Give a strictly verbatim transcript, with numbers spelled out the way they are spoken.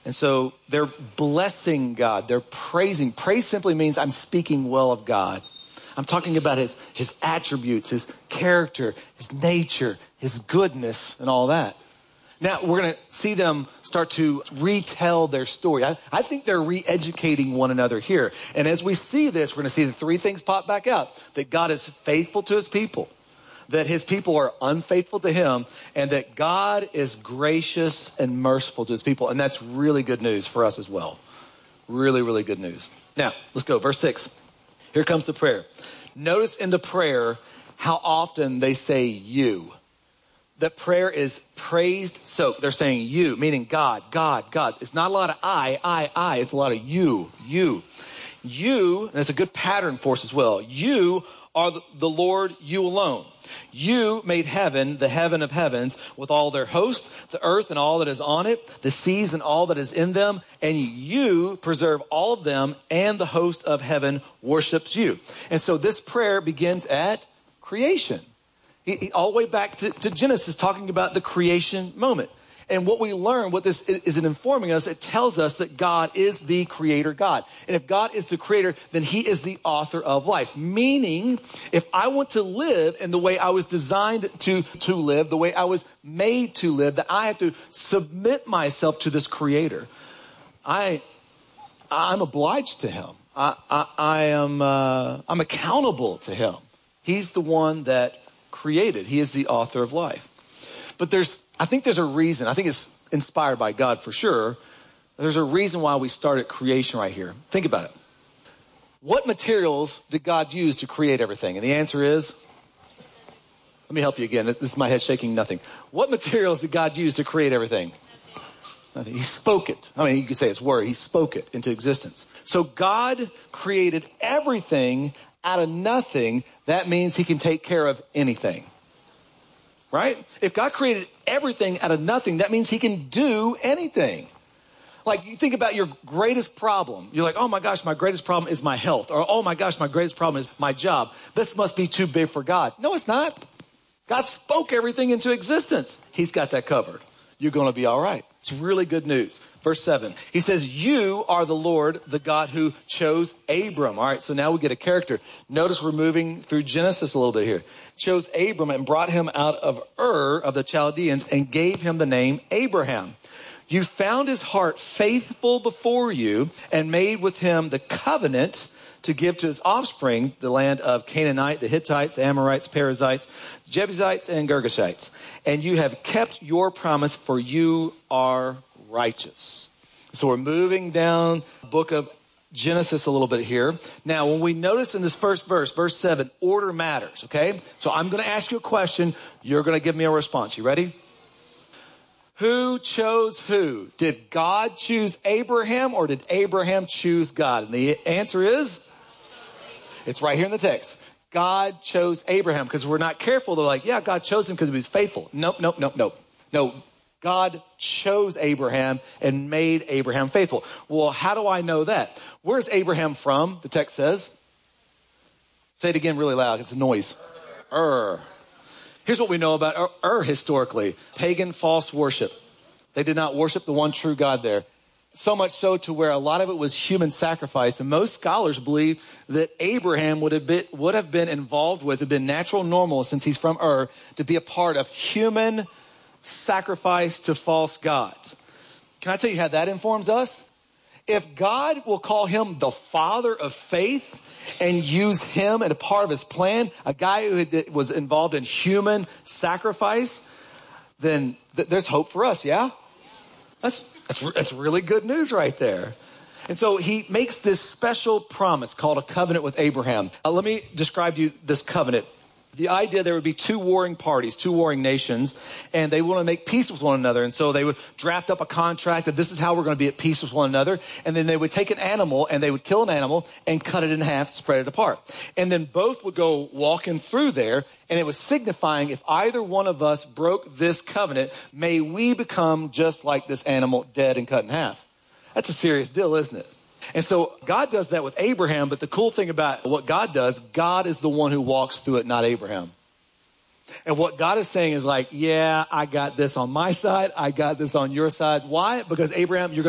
And so they're blessing God. They're praising. Praise simply means I'm speaking well of God. I'm talking about his, his attributes, his character, his nature, his goodness, and all that. Now, we're going to see them start to retell their story. I, I think they're re-educating one another here. And as we see this, we're going to see the three things pop back out. That God is faithful to his people, that his people are unfaithful to him, and that God is gracious and merciful to his people. And that's really good news for us as well. Really, really good news. Now, let's go. Verse six. Here comes the prayer. Notice in the prayer how often they say you. That prayer is praised. So they're saying you, meaning God, God, God. It's not a lot of I, I, I. It's a lot of you, you. You, and it's a good pattern for us as well. You are the Lord, you alone. You made heaven, the heaven of heavens, with all their hosts, the earth and all that is on it, the seas and all that is in them, and you preserve all of them, and the host of heaven worships you. And so this prayer begins at creation. He, he, all the way back to, to Genesis, talking about the creation moment. And what we learn, what this is, is it informing us, it tells us that God is the creator God. And if God is the creator, then he is the author of life. Meaning, if I want to live in the way I was designed to, to live, the way I was made to live, that I have to submit myself to this creator. I, I'm obliged to him. I, I, I am, uh, I'm accountable to him. He's the one that created. He is the author of life. But there's, I think there's a reason. I think it's inspired by God for sure. There's a reason why we started creation right here. Think about it. What materials did God use to create everything? And the answer is, let me help you again. This is my head shaking nothing. What materials did God use to create everything? Nothing. He spoke it. I mean, you could say it's word. He spoke it into existence. So God created everything out of nothing. That means he can take care of anything. Right? If God created everything out of nothing, that means he can do anything. Like you think about your greatest problem. You're like, oh my gosh, my greatest problem is my health. Or, oh my gosh, my greatest problem is my job. This must be too big for God. No, it's not. God spoke everything into existence. He's got that covered. You're going to be all right. It's really good news. Verse seven, he says, you are the Lord, the God who chose Abram. All right, so now we get a character. Notice we're moving through Genesis a little bit here. Chose Abram and brought him out of Ur of the Chaldeans and gave him the name Abraham. You found his heart faithful before you and made with him the covenant to give to his offspring the land of Canaanite, the Hittites, the Amorites, Perizzites, Jebusites, and Girgashites. And you have kept your promise, for you are righteous. So we're moving down the book of Genesis a little bit here. Now, when we notice in this first verse, verse seven, order matters, okay? So I'm going to ask you a question. You're going to give me a response. You ready? Who chose who? Did God choose Abraham or did Abraham choose God? And the answer is, it's right here in the text. God chose Abraham, because we're not careful. They're like, yeah, God chose him because he was faithful. Nope, nope, nope, nope. No, God chose Abraham and made Abraham faithful. Well, how do I know that? Where's Abraham from? The text says. Say it again really loud. It's a noise. Ur. Here's what we know about Ur, Ur historically. Pagan false worship. They did not worship the one true God there. So much so to where a lot of it was human sacrifice. And most scholars believe that Abraham would have been, would have been involved with, have been natural normal since he's from Ur, to be a part of human sacrifice to false gods. Can I tell you how that informs us? If God will call him the father of faith and use him and a part of his plan, a guy who had, was involved in human sacrifice, then th- there's hope for us, yeah? That's, that's, that's really good news right there. And so he makes this special promise called a covenant with Abraham. Uh, let me describe to you this covenant. The idea there would be two warring parties, two warring nations, and they want to make peace with one another. And so they would draft up a contract that this is how we're going to be at peace with one another. And then they would take an animal and they would kill an animal and cut it in half, spread it apart. And then both would go walking through there, and it was signifying if either one of us broke this covenant, may we become just like this animal, dead and cut in half. That's a serious deal, isn't it? And so God does that with Abraham, but the cool thing about what God does, God is the one who walks through it, not Abraham. And what God is saying is like, yeah, I got this on my side. I got this on your side. Why? Because Abraham, you're going